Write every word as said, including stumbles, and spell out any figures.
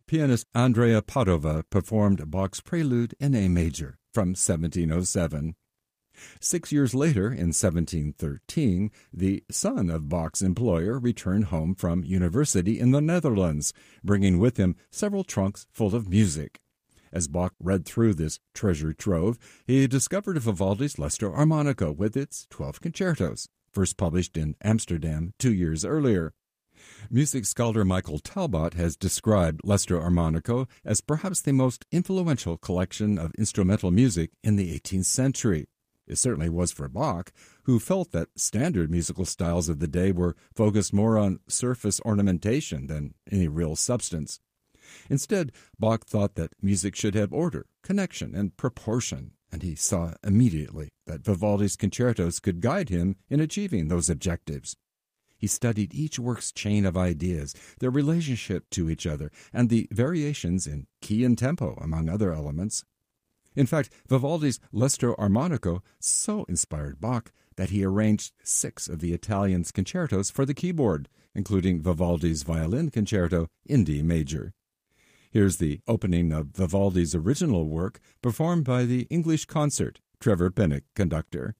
pianist Andrea Padova performed Bach's Prelude in A major from seventeen oh seven. Six years later, in seventeen thirteen, the son of Bach's employer returned home from university in the Netherlands, bringing with him several trunks full of music. As Bach read through this treasure trove, he discovered Vivaldi's L'Estro Armonico with its twelve concertos, first published in Amsterdam two years earlier. Music scholar Michael Talbot has described L'Estro Armonico as perhaps the most influential collection of instrumental music in the eighteenth century. It certainly was for Bach, who felt that standard musical styles of the day were focused more on surface ornamentation than any real substance. Instead, Bach thought that music should have order, connection, and proportion, and he saw immediately that Vivaldi's concertos could guide him in achieving those objectives. He studied each work's chain of ideas, their relationship to each other, and the variations in key and tempo, among other elements. In fact, Vivaldi's L'Estro Armonico so inspired Bach that he arranged six of the Italian's concertos for the keyboard, including Vivaldi's Violin Concerto in D major. Here's the opening of Vivaldi's original work, performed by the English Concert, Trevor Pinnock, conductor.